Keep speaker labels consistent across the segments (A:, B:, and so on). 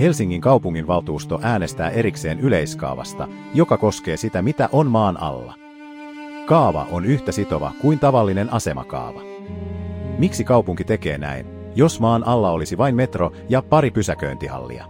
A: Helsingin kaupunginvaltuusto äänestää erikseen yleiskaavasta, joka koskee sitä, mitä on maan alla. Kaava on yhtä sitova kuin tavallinen asemakaava. Miksi kaupunki tekee näin, jos maan alla olisi vain metro ja pari pysäköintihallia?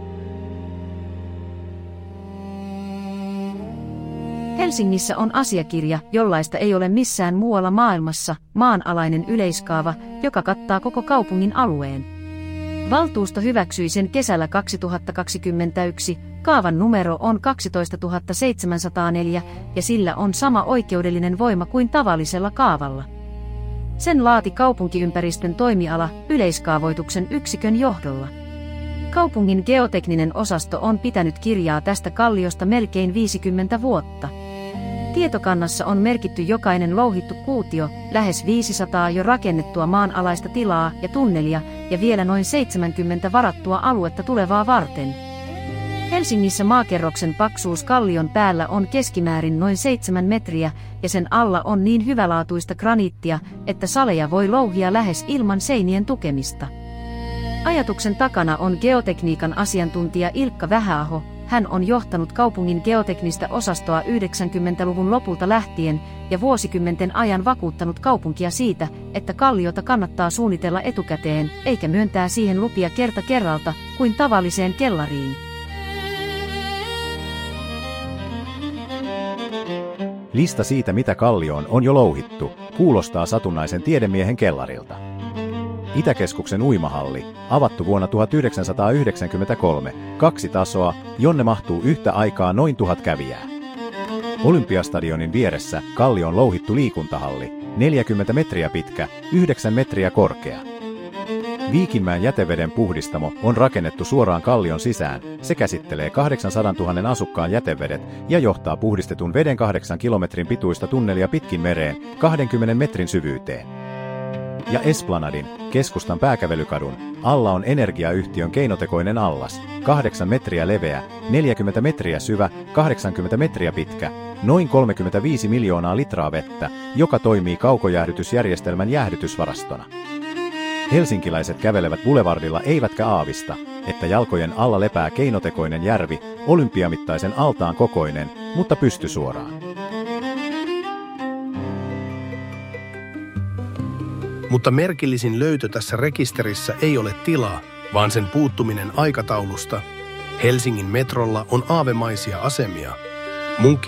B: Helsingissä on asiakirja, jollaista ei ole missään muualla maailmassa, maanalainen yleiskaava, joka kattaa koko kaupungin alueen. Valtuusto hyväksyi sen kesällä 2021, kaavan numero on 12704 ja sillä on sama oikeudellinen voima kuin tavallisella kaavalla. Sen laati kaupunkiympäristön toimiala yleiskaavoituksen yksikön johdolla. Kaupungin geotekninen osasto on pitänyt kirjaa tästä kalliosta melkein 50 vuotta. Tietokannassa on merkitty jokainen louhittu kuutio, lähes 500 jo rakennettua maanalaista tilaa ja tunnelia ja vielä noin 70 varattua aluetta tulevaa varten. Helsingissä maakerroksen paksuus kallion päällä on keskimäärin noin 7 metriä ja sen alla on niin hyvälaatuista graniittia, että saleja voi louhia lähes ilman seinien tukemista. Ajatuksen takana on geotekniikan asiantuntija Ilkka Vähäaho. Hän on johtanut kaupungin geoteknistä osastoa 90-luvun lopulta lähtien ja vuosikymmenten ajan vakuuttanut kaupunkia siitä, että kalliota kannattaa suunnitella etukäteen, eikä myöntää siihen lupia kerta kerralta kuin tavalliseen kellariin.
A: Lista siitä, mitä kallioon on jo louhittu, kuulostaa satunnaisen tiedemiehen kellarilta. Itäkeskuksen uimahalli, avattu vuonna 1993, 2 tasoa, jonne mahtuu yhtä aikaa noin 1000 kävijää. Olympiastadionin vieressä kallion louhittu liikuntahalli, 40 metriä pitkä, 9 metriä korkea. Viikinmäen jäteveden puhdistamo on rakennettu suoraan kallion sisään, se käsittelee 800 000 asukkaan jätevedet ja johtaa puhdistetun veden 8 kilometrin pituista tunnelia pitkin mereen, 20 metrin syvyyteen. Ja Esplanadin, keskustan pääkävelykadun, alla on energiayhtiön keinotekoinen allas, 8 metriä leveä, 40 metriä syvä, 80 metriä pitkä, noin 35 miljoonaa litraa vettä, joka toimii kaukojäähdytysjärjestelmän jäähdytysvarastona. Helsinkiläiset kävelevät Boulevardilla eivätkä aavista, että jalkojen alla lepää keinotekoinen järvi, olympiamittaisen altaan kokoinen, mutta pystysuoraan.
C: Mutta merkillisin löytö tässä rekisterissä ei ole tila, vaan sen puuttuminen aikataulusta. Helsingin metrolla on aavemaisia asemia.